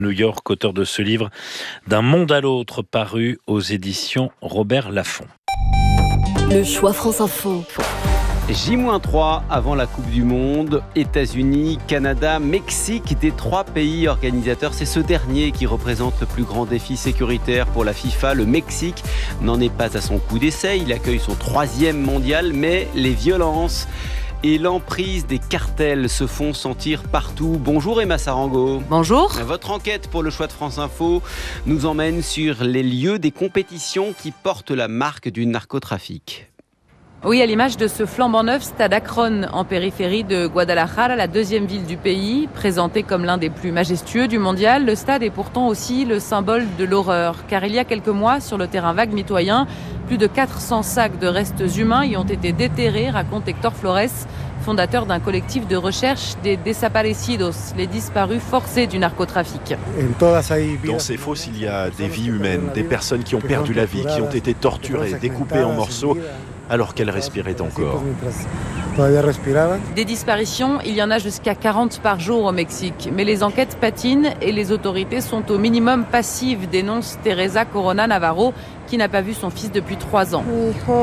New York, auteur de ce livre D'un monde à l'autre, paru aux éditions Robert Laffont. Le choix France Info. J-3 avant la Coupe du Monde, États-Unis, Canada, Mexique, des 3 pays organisateurs. C'est ce dernier qui représente le plus grand défi sécuritaire pour la FIFA. Le Mexique n'en est pas à son coup d'essai. Il accueille son 3e mondial, mais les violences et l'emprise des cartels se font sentir partout. Bonjour Emma Sarango. Bonjour. Votre enquête pour le choix de France Info nous emmène sur les lieux des compétitions qui portent la marque du narcotrafic. Oui, à l'image de ce flambant neuf stade Akron en périphérie de Guadalajara, la 2e ville du pays, présenté comme l'un des plus majestueux du mondial, le stade est pourtant aussi le symbole de l'horreur. Car il y a quelques mois, sur le terrain vague mitoyen, plus de 400 sacs de restes humains y ont été déterrés, raconte Héctor Flores, fondateur d'un collectif de recherche des desaparecidos, les disparus forcés du narcotrafic. Dans ces fosses, il y a des vies humaines, des personnes qui ont perdu la vie, qui ont été torturées, découpées en morceaux, alors qu'elles respiraient encore. Des disparitions, il y en a jusqu'à 40 par jour au Mexique. Mais les enquêtes patinent et les autorités sont au minimum passives, dénonce Teresa Corona Navarro, qui n'a pas vu son fils depuis 3 ans.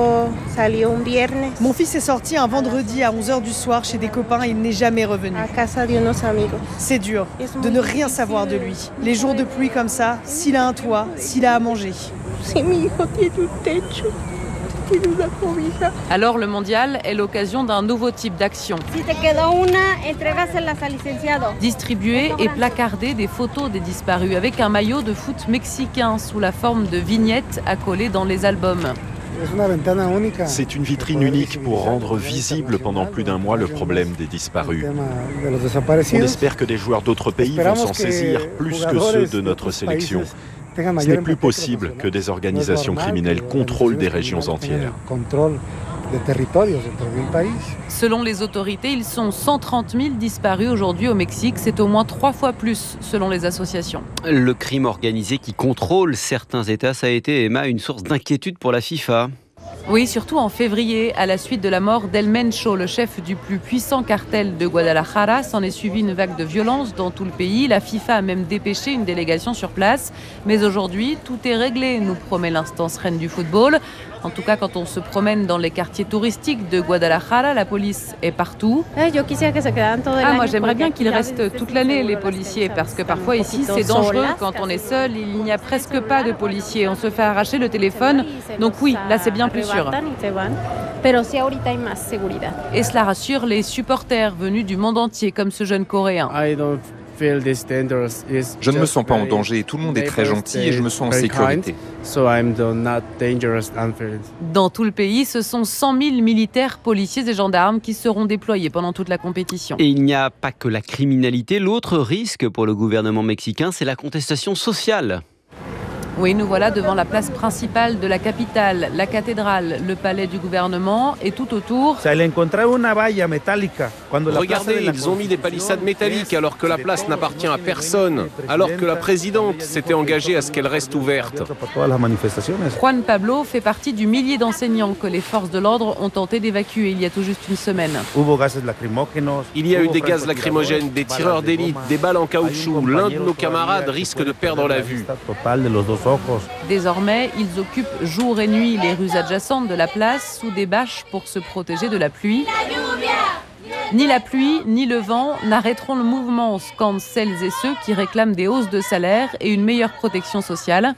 Mon fils est sorti un vendredi à 11h du soir chez des copains et il n'est jamais revenu. C'est dur de ne rien savoir de lui. Les jours de pluie comme ça, s'il a un toit, s'il a à manger. Alors le mondial est l'occasion d'un nouveau type d'action. Distribuer et placarder des photos des disparus avec un maillot de foot mexicain sous la forme de vignettes accolées dans les albums. C'est une vitrine unique pour rendre visible pendant plus d'1 mois le problème des disparus. On espère que des joueurs d'autres pays vont s'en saisir plus que ceux de notre sélection. Ce n'est plus possible que des organisations criminelles contrôlent des régions entières. Selon les autorités, ils sont 130 000 disparus aujourd'hui au Mexique. C'est au moins 3 fois plus, selon les associations. Le crime organisé qui contrôle certains États, ça a été, Emma, une source d'inquiétude pour la FIFA. Oui, surtout en février, à la suite de la mort d'El Mencho, le chef du plus puissant cartel de Guadalajara. S'en est suivi une vague de violence dans tout le pays. La FIFA a même dépêché une délégation sur place. Mais aujourd'hui, tout est réglé, nous promet l'instance reine du football. En tout cas, quand on se promène dans les quartiers touristiques de Guadalajara, la police est partout. Moi, j'aimerais bien qu'ils restent toute l'année, les policiers, parce que parfois ici, c'est dangereux. Quand on est seul, il n'y a presque pas de policiers. On se fait arracher le téléphone. Donc oui, là, c'est bien plus sûr. Et cela rassure les supporters venus du monde entier, comme ce jeune Coréen. Je ne me sens pas en danger, tout le monde est très gentil et je me sens en sécurité. Dans tout le pays, ce sont 100 000 militaires, policiers et gendarmes qui seront déployés pendant toute la compétition. Et il n'y a pas que la criminalité. L'autre risque pour le gouvernement mexicain, c'est la contestation sociale. Oui, nous voilà devant la place principale de la capitale, la cathédrale, le palais du gouvernement et tout autour. Regardez, ils ont mis des palissades métalliques alors que la place n'appartient à personne, alors que la présidente s'était engagée à ce qu'elle reste ouverte. Juan Pablo fait partie du millier d'enseignants que les forces de l'ordre ont tenté d'évacuer il y a tout juste une semaine. Il y a eu des gaz lacrymogènes, des tireurs d'élite, des balles en caoutchouc. L'un de nos camarades risque de perdre la vue. Désormais, ils occupent jour et nuit les rues adjacentes de la place sous des bâches pour se protéger de la pluie. Ni la pluie, ni le vent n'arrêteront le mouvement, scandent celles et ceux qui réclament des hausses de salaire et une meilleure protection sociale.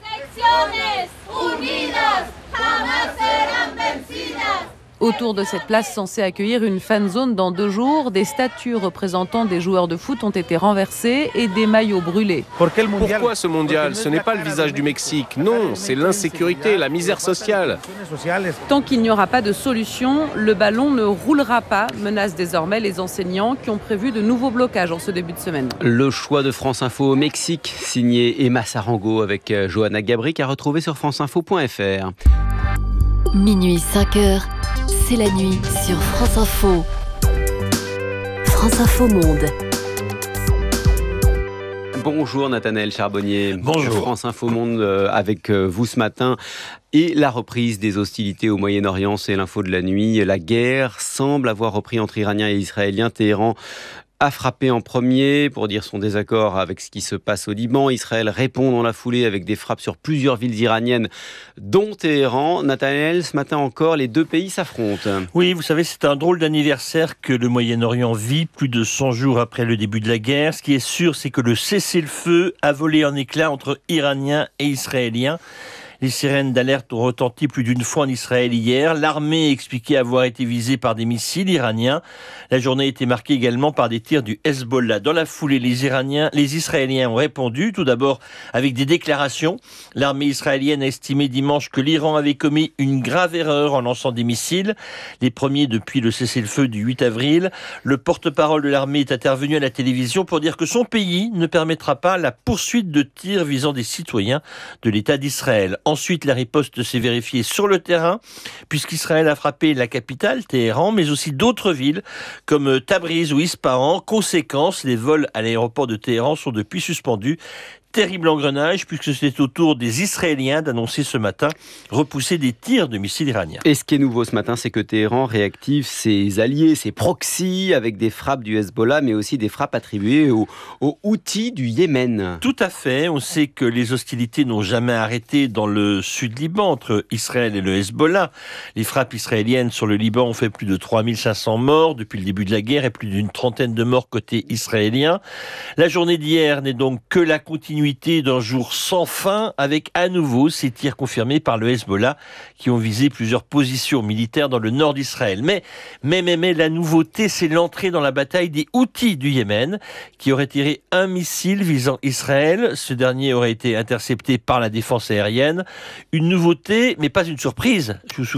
Autour de cette place censée accueillir une fan zone dans 2 jours, des statues représentant des joueurs de foot ont été renversées et des maillots brûlés. Pourquoi ce mondial ? Ce n'est pas le visage du Mexique. Non, c'est l'insécurité, la misère sociale. Tant qu'il n'y aura pas de solution, le ballon ne roulera pas, menacent désormais les enseignants qui ont prévu de nouveaux blocages en ce début de semaine. Le choix de France Info au Mexique, signé Emma Sarango avec Johanna Gabric, à retrouver sur franceinfo.fr. Minuit 5h, c'est la nuit sur France Info. France Info Monde. Bonjour Nathanaël Charbonnier. Bonjour. France Info Monde avec vous ce matin. Et la reprise des hostilités au Moyen-Orient, c'est l'info de la nuit. La guerre semble avoir repris entre Iraniens et Israéliens. Téhéran a frappé en premier pour dire son désaccord avec ce qui se passe au Liban. Israël répond dans la foulée avec des frappes sur plusieurs villes iraniennes, dont Téhéran. Nathanaël, ce matin encore, les deux pays s'affrontent. Oui, vous savez, c'est un drôle d'anniversaire que le Moyen-Orient vit plus de 100 jours après le début de la guerre. Ce qui est sûr, c'est que le cessez-le-feu a volé en éclats entre Iraniens et Israéliens. Les sirènes d'alerte ont retenti plus d'une fois en Israël hier. L'armée expliquait avoir été visée par des missiles iraniens. La journée était marquée également par des tirs du Hezbollah. Dans la foulée, les Israéliens ont répondu, tout d'abord avec des déclarations. L'armée israélienne a estimé dimanche que l'Iran avait commis une grave erreur en lançant des missiles, les premiers depuis le cessez-le-feu du 8 avril. Le porte-parole de l'armée est intervenu à la télévision pour dire que son pays ne permettra pas la poursuite de tirs visant des citoyens de l'État d'Israël. Ensuite, la riposte s'est vérifiée sur le terrain, puisqu'Israël a frappé la capitale, Téhéran, mais aussi d'autres villes, comme Tabriz ou Ispahan. Conséquence, les vols à l'aéroport de Téhéran sont depuis suspendus. Terrible engrenage, puisque c'est au tour des Israéliens d'annoncer ce matin repousser des tirs de missiles iraniens. Et ce qui est nouveau ce matin, c'est que Téhéran réactive ses alliés, ses proxys, avec des frappes du Hezbollah, mais aussi des frappes attribuées aux Houthis du Yémen. Tout à fait. On sait que les hostilités n'ont jamais arrêté dans le sud Liban, entre Israël et le Hezbollah. Les frappes israéliennes sur le Liban ont fait plus de 3500 morts depuis le début de la guerre et plus d'une trentaine de morts côté israélien. La journée d'hier n'est donc que la continuité d'un jour sans fin, avec à nouveau ces tirs confirmés par le Hezbollah qui ont visé plusieurs positions militaires dans le nord d'Israël. Mais la nouveauté, c'est l'entrée dans la bataille des Houthis du Yémen qui auraient tiré un missile visant Israël. Ce dernier aurait été intercepté par la défense aérienne. Une nouveauté, mais pas une surprise.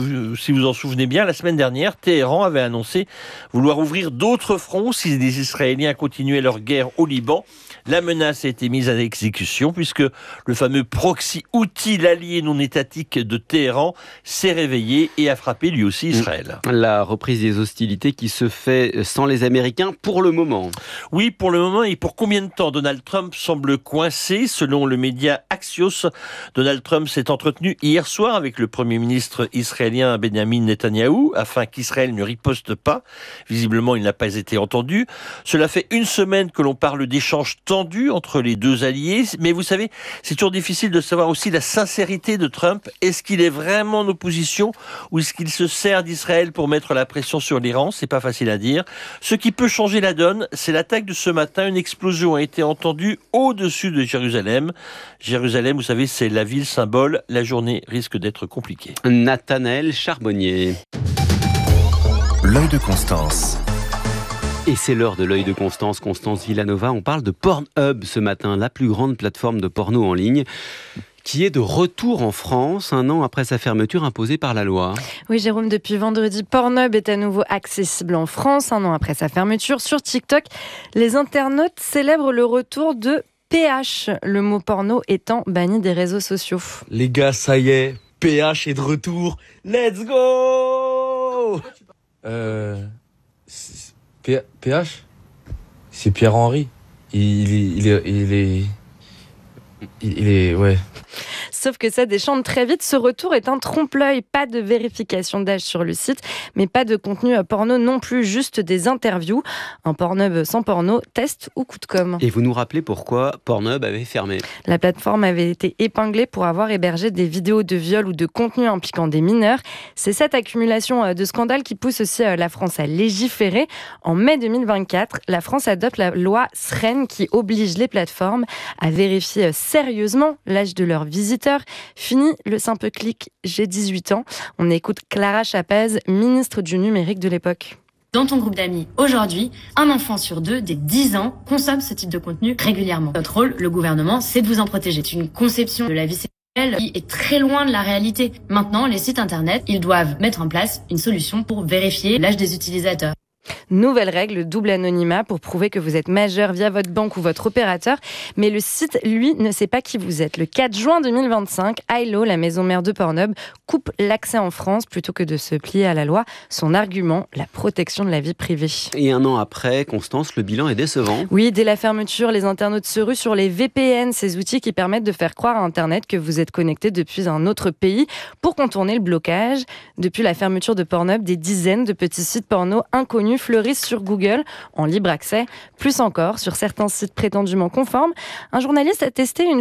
Si vous en souvenez bien, la semaine dernière, Téhéran avait annoncé vouloir ouvrir d'autres fronts si les Israéliens continuaient leur guerre au Liban. La menace a été mise à exécution puisque le fameux proxy Houthi, l'allié non étatique de Téhéran, s'est réveillé et a frappé lui aussi Israël. La reprise des hostilités qui se fait sans les Américains pour le moment. Oui, pour le moment. Et pour combien de temps? Donald Trump semble coincé. Selon le média Axios, Donald Trump s'est entretenu hier soir avec le Premier ministre israélien Benjamin Netanyahou afin qu'Israël ne riposte pas. Visiblement, il n'a pas été entendu. Cela fait une semaine que l'on parle d'échanges tendus entre les deux alliés. Mais vous savez, c'est toujours difficile de savoir aussi la sincérité de Trump. Est-ce qu'il est vraiment en opposition ou est-ce qu'il se sert d'Israël pour mettre la pression sur l'Iran? C'est pas facile à dire. Ce qui peut changer la donne, c'est l'attaque de ce matin. Une explosion a été entendue au-dessus de Jérusalem. Jérusalem, vous savez, c'est la ville symbole. La journée risque d'être compliquée. Nathanaël Charbonnier. L'œil de Constance. Et c'est l'heure de l'œil de Constance Villanova. On parle de Pornhub ce matin, la plus grande plateforme de porno en ligne, qui est de retour en France, un an après sa fermeture imposée par la loi. Oui, Jérôme, depuis vendredi, Pornhub est à nouveau accessible en France, un an après sa fermeture. Sur TikTok, les internautes célèbrent le retour de PH, le mot porno étant banni des réseaux sociaux. Les gars, ça y est, PH est de retour. Let's go! PH, c'est Pierre-Henri. Il est, ouais. Sauf que ça déchante très vite. Ce retour est un trompe-l'œil. Pas de vérification d'âge sur le site, mais pas de contenu porno non plus, juste des interviews. Un Pornhub sans porno, test ou coup de com'. Et vous nous rappelez pourquoi Pornhub avait fermé? La plateforme avait été épinglée pour avoir hébergé des vidéos de viol ou de contenu impliquant des mineurs. C'est cette accumulation de scandales qui pousse aussi la France à légiférer. En mai 2024, la France adopte la loi SREN qui oblige les plateformes à vérifier sérieusement l'âge de leurs visiteurs. Fini le simple clic « J'ai 18 ans ». On écoute Clara Chapaz, ministre du numérique de l'époque. Dans ton groupe d'amis, aujourd'hui, un enfant sur deux des 10 ans consomme ce type de contenu régulièrement. Notre rôle, le gouvernement, c'est de vous en protéger. C'est une conception de la vie sexuelle qui est très loin de la réalité. Maintenant, les sites internet, ils doivent mettre en place une solution pour vérifier l'âge des utilisateurs. Nouvelle règle, double anonymat pour prouver que vous êtes majeur via votre banque ou votre opérateur. Mais le site, lui, ne sait pas qui vous êtes. Le 4 juin 2025, Ailo, la maison mère de Pornhub, coupe l'accès en France plutôt que de se plier à la loi. Son argument, la protection de la vie privée. Et un an après, Constance, le bilan est décevant. Oui, dès la fermeture, les internautes se ruent sur les VPN, ces outils qui permettent de faire croire à Internet que vous êtes connecté depuis un autre pays pour contourner le blocage. Depuis la fermeture de Pornhub, des dizaines de petits sites porno inconnus contenus fleurissent sur Google en libre accès. Plus encore, sur certains sites prétendument conformes, un journaliste a testé une